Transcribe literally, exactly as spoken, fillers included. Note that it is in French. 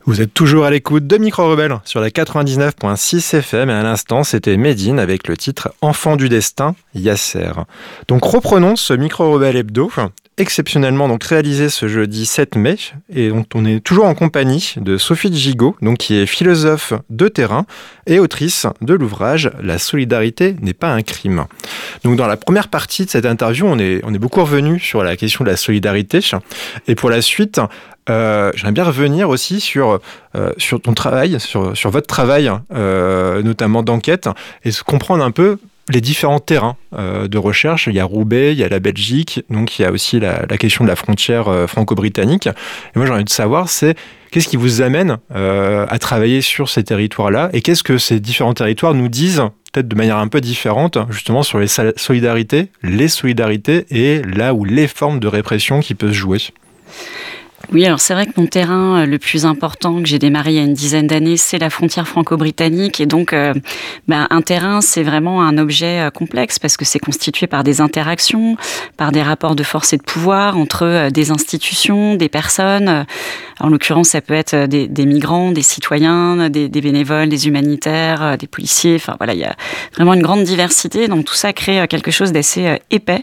Vous êtes toujours à l'écoute de Micro Rebelle sur la quatre-vingt-dix-neuf virgule six F M et à l'instant c'était Médine avec le titre Enfant du destin, Yasser. Donc reprenons ce Micro Rebelle hebdo, exceptionnellement donc réalisé ce jeudi sept mai et donc on est toujours en compagnie de Sophie Gigot, donc qui est philosophe de terrain et autrice de l'ouvrage La solidarité n'est pas un crime. Donc dans la première partie de cette interview, on est, on est beaucoup revenu sur la question de la solidarité et pour la suite, Euh, j'aimerais bien revenir aussi sur, euh, sur ton travail, sur, sur votre travail, euh, notamment d'enquête, et comprendre un peu les différents terrains euh, de recherche. Il y a Roubaix, il y a la Belgique, donc il y a aussi la, la question de la frontière euh, franco-britannique. Et moi, j'ai envie de savoir, c'est qu'est-ce qui vous amène euh, à travailler sur ces territoires-là, et qu'est-ce que ces différents territoires nous disent, peut-être de manière un peu différente, justement sur les solidarités, les solidarités, et là où les formes de répression qui peuvent se jouer. Oui, alors c'est vrai que mon terrain le plus important que j'ai démarré il y a une dizaine d'années, c'est la frontière franco-britannique. Et donc, euh, bah, un terrain, c'est vraiment un objet complexe parce que c'est constitué par des interactions, par des rapports de force et de pouvoir entre des institutions, des personnes. En l'occurrence, ça peut être des, des migrants, des citoyens, des, des bénévoles, des humanitaires, des policiers. Enfin voilà, il y a vraiment une grande diversité. Donc tout ça crée quelque chose d'assez épais.